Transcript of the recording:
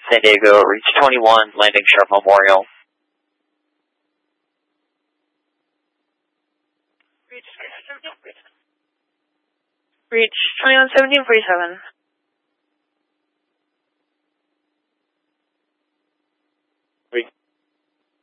San Diego, reach 21, landing Sharp Memorial. Reach 211747.